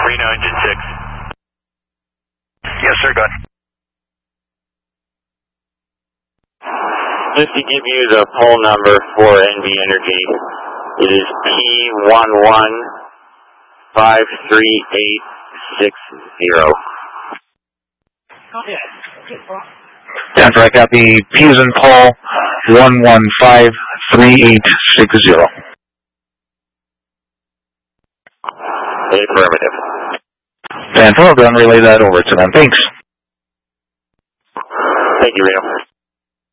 Reno engine 6. Yes, sir, go ahead. Just to give you the poll number for NV Energy, it is P1153860. Denver, I got the P's and Paul 1153860. Affirmative. Denver, I'll go and relay that over to them. Thanks. Thank you, Reno.